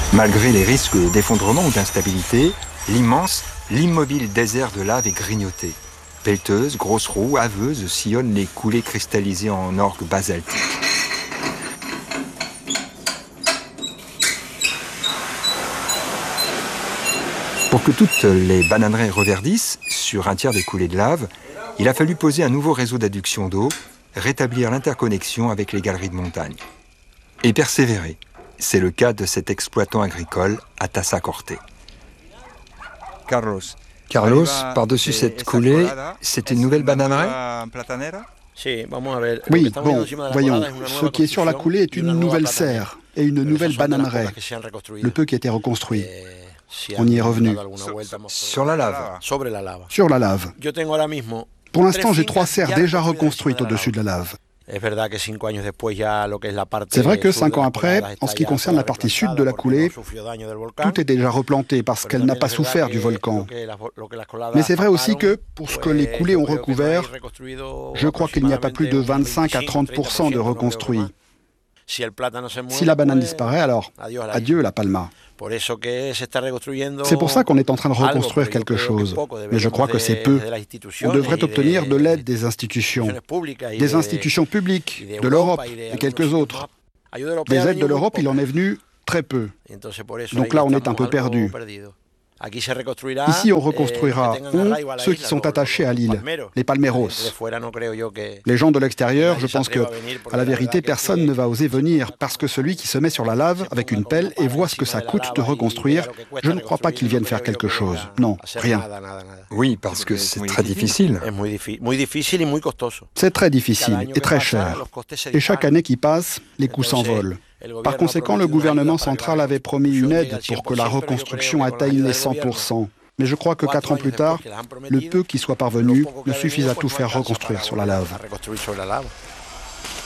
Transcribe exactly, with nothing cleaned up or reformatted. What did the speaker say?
Malgré les risques d'effondrement ou d'instabilité, l'immense, l'immobile désert de lave est grignoté. Pelleteuses, grosses roues, haveuses sillonnent les coulées cristallisées en orgue basaltique. Pour que toutes les bananeraies reverdissent, sur un tiers des coulées de lave, il a fallu poser un nouveau réseau d'adduction d'eau, rétablir l'interconnexion avec les galeries de montagne. Et persévérer. C'est le cas de cet exploitant agricole à Tazacorte. Carlos, Carlos, par-dessus cette coulée, c'est une nouvelle bananeraie? Oui, bon, voyons, ce qui est sur la coulée est une nouvelle serre et une nouvelle bananeraie, le peu qui a été reconstruit. On y est revenu. Sur la lave. Sur la lave. Pour l'instant, j'ai trois serres déjà reconstruites au-dessus de la lave. C'est vrai que cinq ans après, en ce qui concerne la partie sud de la coulée, tout est déjà replanté parce qu'elle n'a pas souffert du volcan. Mais c'est vrai aussi que, pour ce que les coulées ont recouvert, je crois qu'il n'y a pas plus de vingt-cinq à trente pour cent de reconstruit. Si la banane disparaît, alors adieu la palma. C'est pour ça qu'on est en train de reconstruire quelque chose. Mais je crois que c'est peu. On devrait obtenir de l'aide des institutions, des institutions publiques, de l'Europe et quelques autres. Des aides de l'Europe, il en est venu très peu. Donc là, on est un peu perdu. Ici, on reconstruira, on, ceux qui sont attachés à l'île, les palmeros. Les gens de l'extérieur, je pense que, à la vérité, personne ne va oser venir, parce que celui qui se met sur la lave avec une pelle et voit ce que ça coûte de reconstruire, je ne crois pas qu'il vienne faire quelque chose. Non, rien. Oui, parce que c'est très difficile. C'est très difficile et très cher. Et chaque année qui passe, les coûts s'envolent. Par conséquent, le gouvernement central avait promis une aide pour que la reconstruction atteigne les cent pour cent. Mais je crois que quatre ans plus tard, le peu qui soit parvenu ne suffise à tout faire reconstruire sur la lave.